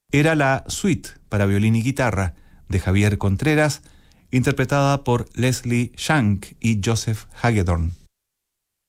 era la suite para violín y guitarra de Javier Contreras, interpretada por Leslie Shank y Joseph Hagedorn.